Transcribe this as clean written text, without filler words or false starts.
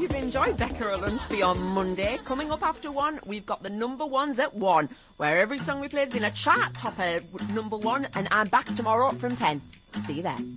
you've enjoyed Becca at Lunch Beyond Monday. Coming up after 1, we've got the number ones at 1, where every song we play has been a chart topper number 1, and I'm back tomorrow from 10. See you there.